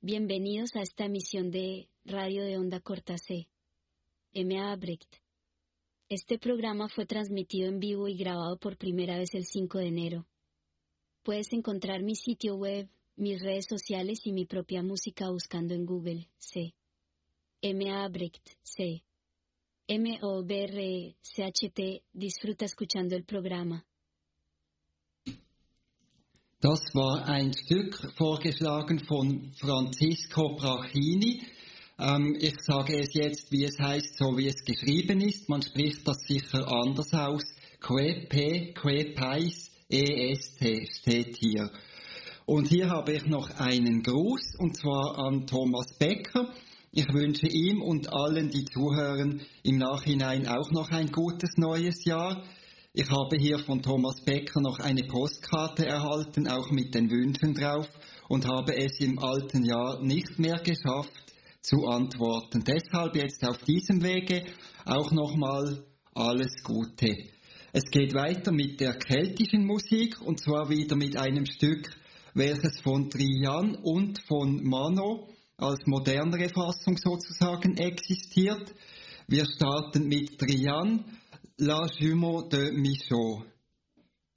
Bienvenidos a esta emisión de Radio de Onda Corta C. M.A. Brecht. Este programa fue transmitido en vivo y grabado por primera vez el 5 de enero. Puedes encontrar mi sitio web, mis redes sociales y mi propia música buscando en Google C. M.A. Brecht C. M-O-B-R-E-C-H-T. Disfruta escuchando el programa. Das war ein Stück vorgeschlagen von Francisco Brachini. Ich sage es jetzt, wie es heißt, so wie es geschrieben ist. Man spricht das sicher anders aus. Quepais, E-S-T steht hier. Und hier habe ich noch einen Gruß, und zwar an Thomas Becker. Ich wünsche ihm und allen, die zuhören, im Nachhinein auch noch ein gutes neues Jahr. Ich habe hier von Thomas Becker noch eine Postkarte erhalten, auch mit den Wünschen drauf, und habe es im alten Jahr nicht mehr geschafft zu antworten. Deshalb jetzt auf diesem Wege auch nochmal alles Gute. Es geht weiter mit der keltischen Musik, und zwar wieder mit einem Stück, welches von Trian und von Mano als modernere Fassung sozusagen existiert. Wir starten mit Trian, La Jumeau de Michaud.